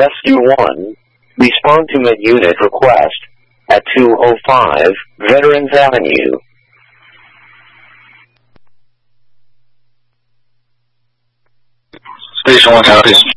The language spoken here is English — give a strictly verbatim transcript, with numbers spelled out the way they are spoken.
Rescue one, respond to mid-unit request at two oh five Veterans Avenue. Station one copies.